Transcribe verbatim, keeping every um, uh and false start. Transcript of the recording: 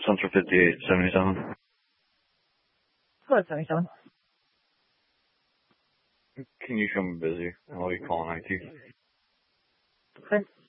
Central fifty-eight seventy-seven. Go ahead, seventy-seven. Can you show me busy? I'll be calling I T. Okay.